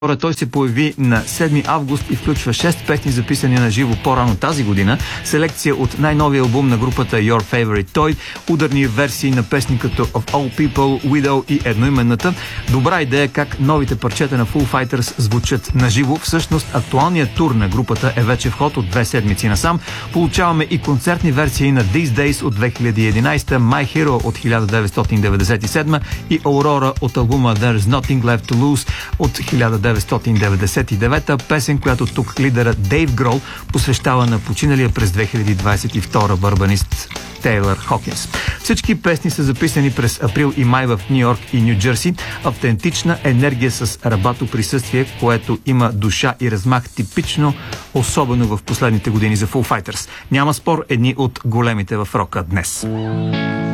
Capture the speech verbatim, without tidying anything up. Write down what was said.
Той се появи на седми август и включва шест песни, записани на живо по-рано тази година. Селекция от най-новия албум на групата Your Favorite Toy, ударни версии на песни като Of All People, Widow и едноименната. Добра идея как новите парчета на Foo Fighters звучат на живо. Всъщност актуалният тур на групата е вече в ход от две седмици насам. Получаваме и концертни версии на These Days от две хиляди и единадесета, My Hero от хиляда деветстотин деветдесет и седма и Aurora от албума There's Nothing Left to Lose от хиляда деветстотин деветдесет и девета, песен, която тук лидера Дейв Грол посвещава на починалия през две хиляди двадесет и втора барабанист Тейлър Хокинс. Всички песни са записани през април и май в Ню Йорк и Ню Джерси. Автентична енергия с рабато присъствие, което има душа и размах типично, особено в последните години за Foo Fighters. Няма спор, едни от големите в рока днес.